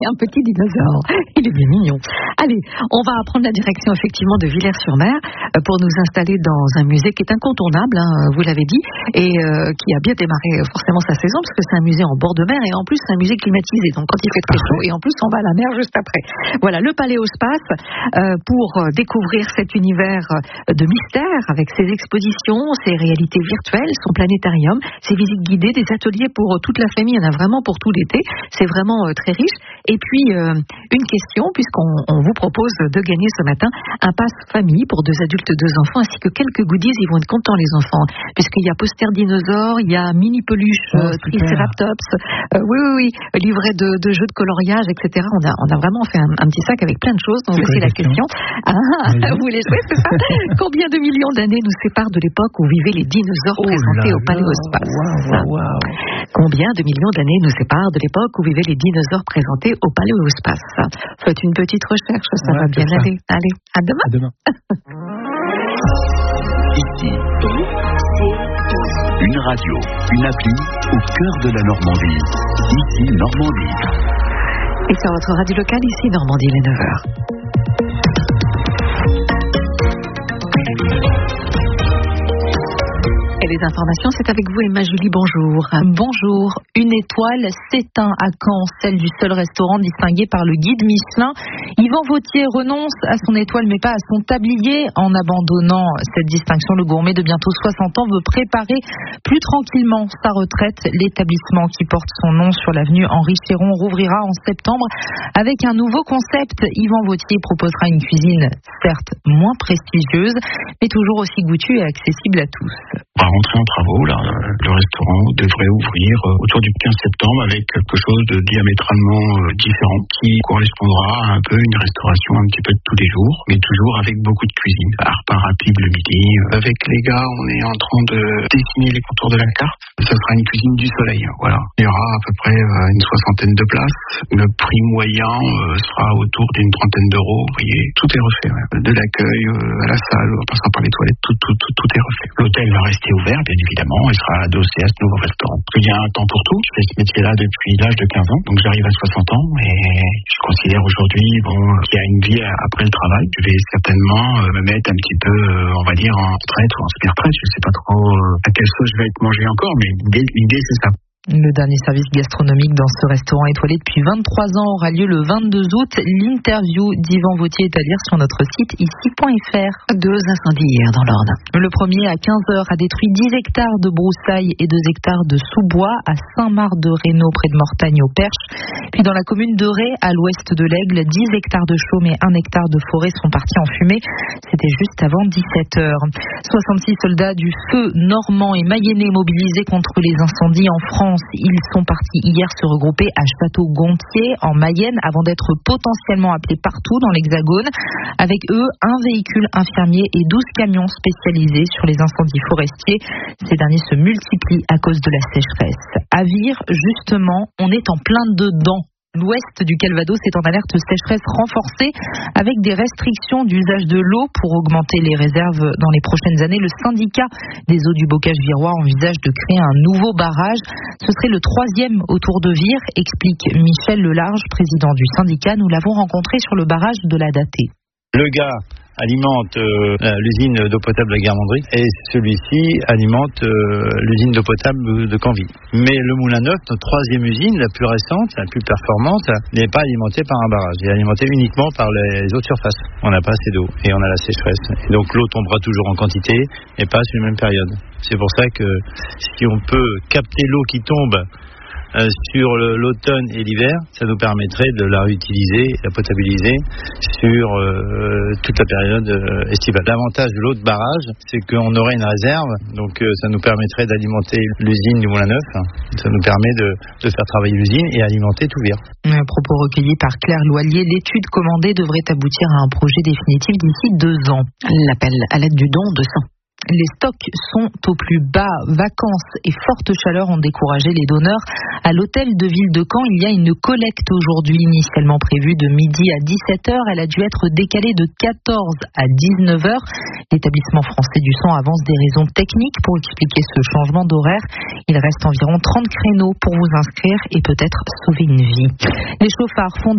Un petit dinosaure, il est bien mignon. Allez, on va prendre la direction effectivement de Villers-sur-Mer pour nous installer dans un musée qui est incontournable, vous l'avez dit, et qui a bien démarré forcément sa saison parce que c'est un musée en bord de mer et en plus c'est un musée climatisé, donc quand il fait très chaud et en plus on va à la mer juste après. Voilà, le Paléospace pour découvrir cet univers de mystère avec ses expositions, ses réalités virtuelles, son planétarium, ses visites guidées, des ateliers pour toute la famille, il y en a vraiment pour tout l'été, c'est vraiment très riche. Et puis, une question, puisqu'on vous propose de gagner ce matin un pass famille pour 2 adultes, 2 enfants, ainsi que quelques goodies. Ils vont être contents, les enfants, puisqu'il y a poster dinosaure, il y a mini peluche, triceratops, oui, livret de jeux de coloriage, etc. On a vraiment fait un petit sac avec plein de choses. Donc, c'est la question. Vous voulez jouer, c'est ça? Combien de millions d'années nous séparent de l'époque où vivaient les dinosaures présentés au Paléospace? Combien de millions d'années nous séparent de l'époque où vivaient les dinosaures présentés au Paléospace? Faites une petite recherche, ça va bien aller. Allez, à demain. Ici, une radio, une appli au cœur de la Normandie. Ici, Normandie. Et sur votre radio locale, ici, Normandie, les 9h. Et les informations, c'est avec vous, Emma Julie, bonjour. Bonjour. Une étoile s'éteint à Caen, celle du seul restaurant distingué par le guide Michelin. Yvan Vauthier renonce à son étoile, mais pas à son tablier. En abandonnant cette distinction, le gourmet de bientôt 60 ans veut préparer plus tranquillement sa retraite. L'établissement qui porte son nom sur l'avenue Henri Chéron rouvrira en septembre avec un nouveau concept. Yvan Vauthier proposera une cuisine, certes moins prestigieuse, mais toujours aussi goûtue et accessible à tous. On va rentrer en travaux, là. Le restaurant devrait ouvrir autour du 15 septembre avec quelque chose de diamétralement différent qui correspondra à un peu une restauration un petit peu de tous les jours, mais toujours avec beaucoup de cuisine. Un repas rapide le midi. Avec les gars, on est en train de dessiner les contours de la carte. Ça sera une cuisine du soleil, voilà. Il y aura à peu près une 60aine de places. Le prix moyen sera autour d'une 30aine d'euros. Vous voyez, tout est refait. Ouais. De l'accueil à la salle, en passant par les toilettes, tout est refait. L'hôtel va rester ouvert, bien évidemment, et sera adossé à ce nouveau restaurant. Il y a un temps pour tout. Je fais ce métier-là depuis l'âge de 15 ans, donc j'arrive à 60 ans, et je considère aujourd'hui qu'il y a une vie après le travail. Je vais certainement me mettre un petit peu, on va dire, en retraite ou en semi-retraite. Je ne sais pas trop à quelle sauce je vais être mangé encore, mais l'idée c'est ça. Le dernier service gastronomique dans ce restaurant étoilé depuis 23 ans aura lieu le 22 août. L'interview d'Yvan Vauthier est à lire sur notre site ici.fr. 2 incendies hier dans l'Orne. Le premier, à 15h, a détruit 10 hectares de broussailles et 2 hectares de sous-bois à Saint-Marc-de-Rénaud, près de Mortagne, au Perche. Puis dans la commune de Ré, à l'ouest de l'Aigle, 10 hectares de chaume et 1 hectare de forêt sont partis en fumée. C'était juste avant 17h. 66 soldats du feu normand et mayennais mobilisés contre les incendies en France. Ils sont partis hier se regrouper à Château-Gontier en Mayenne avant d'être potentiellement appelés partout dans l'Hexagone. Avec eux, un véhicule infirmier et 12 camions spécialisés sur les incendies forestiers. Ces derniers se multiplient à cause de la sécheresse. À Vire, justement, on est en plein dedans. L'ouest du Calvados est en alerte sécheresse renforcée avec des restrictions d'usage de l'eau pour augmenter les réserves dans les prochaines années. Le syndicat des eaux du bocage virois envisage de créer un nouveau barrage. Ce serait le 3e autour de Vire, explique Michel Lelarge, président du syndicat. Nous l'avons rencontré sur le barrage de la Datée. Le gars alimente l'usine d'eau potable de Guermanterie et celui-ci alimente l'usine d'eau potable de Canville. Mais le Moulin Neuf, notre 3e usine, la plus récente, la plus performante, n'est pas alimentée par un barrage. Elle est alimentée uniquement par les eaux de surface. On n'a pas assez d'eau et on a la sécheresse. Et donc l'eau tombera toujours en quantité et pas sur une même période. C'est pour ça que si on peut capter l'eau qui tombe sur l'automne et l'hiver, ça nous permettrait de la réutiliser, la potabiliser sur toute la période estivale. L'avantage de l'eau de barrage, c'est qu'on aurait une réserve, donc ça nous permettrait d'alimenter l'usine du Moulin Neuf. Ça nous permet de faire travailler l'usine et alimenter tout Vire. Un propos recueilli par Claire Loilier, l'étude commandée devrait aboutir à un projet définitif d'ici 2 ans. L'appel à l'aide du don de sang. Les stocks sont au plus bas. Vacances et forte chaleur ont découragé les donneurs. À l'hôtel de ville de Caen, il y a une collecte aujourd'hui, initialement prévue de midi à 17h. Elle a dû être décalée de 14 à 19h. L'établissement français du sang avance des raisons techniques pour expliquer ce changement d'horaire. Il reste environ 30 créneaux pour vous inscrire et peut-être sauver une vie. Les chauffards font